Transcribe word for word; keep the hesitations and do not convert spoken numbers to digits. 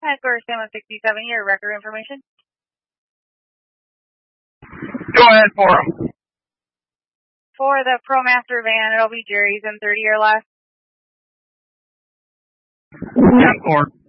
Headquarters Sam sixty-seven, your record information. Go ahead for him. For the ProMaster van, it'll be Jerry's M thirty or less. ten four.